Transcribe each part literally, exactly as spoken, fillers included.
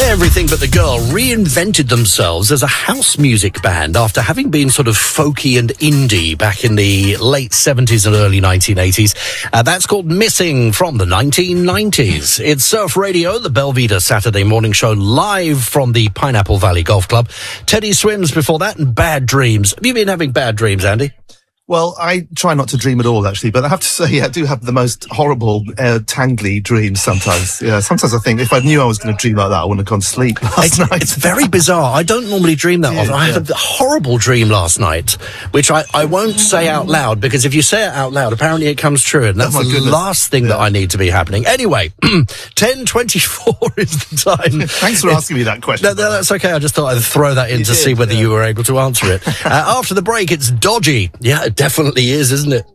Everything But the Girl reinvented themselves as a house music band after having been sort of folky and indie back in the late seventies and early nineteen eighties. Uh, that's called Missing from the nineteen nineties. It's Surf Radio, the Belvedere Saturday morning show, live from the Pineapple Valley Golf Club. Teddy Swims before that, and Bad Dreams. Have you been having bad dreams, Andy? Well, I try not to dream at all, actually, but I have to say, yeah, I do have the most horrible, uh, tangly dreams sometimes. Yeah, sometimes I think if I knew I was going to dream like that, I wouldn't have gone to sleep last it's, night. It's very bizarre. I don't normally dream that Yeah, often. I yeah. had a horrible dream last night, which I, I won't say out loud, because if you say it out loud, apparently it comes true, and that's Oh, my the goodness. last thing Yeah. that I need to be happening. Anyway, ten twenty-four is the time. Thanks for asking me that question. No, no, that's okay. I just thought I'd throw that in You to did, see whether yeah. you were able to answer it. uh, after the break, it's Dodgy. Yeah, it definitely is, isn't it?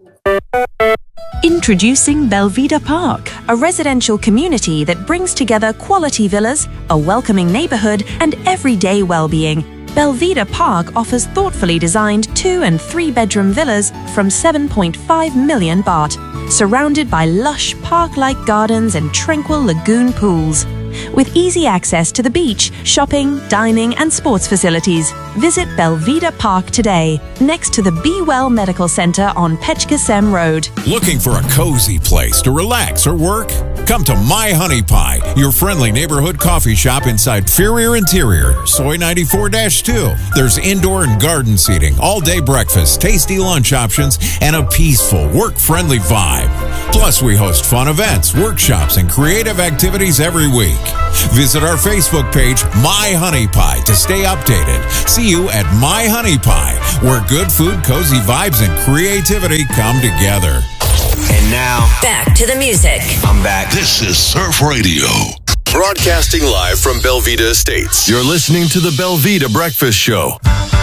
Introducing Belvedere Park, a residential community that brings together quality villas, a welcoming neighborhood, and everyday well-being. Belvedere Park offers thoughtfully designed two and three bedroom villas from seven point five million baht, surrounded by lush park-like gardens and tranquil lagoon pools. With easy access to the beach, shopping, dining, and sports facilities, visit Belvedere Park today, next to the Be Well Medical Center on Pechkasem Road. Looking for a cozy place to relax or work? Come to My Honey Pie, your friendly neighborhood coffee shop inside Ferrier Interior, Soy ninety-four dash two. There's indoor and garden seating, all-day breakfast, tasty lunch options, and a peaceful, work-friendly vibe. Plus, we host fun events, workshops, and creative activities every week. Visit our Facebook page, My Honey Pie, to stay updated. See you at My Honey Pie, where good food, cozy vibes, and creativity come together. And now, back to the music. I'm back. This is Surf Radio. Broadcasting live from Belvedere Estates. You're listening to the Belvedere Breakfast Show.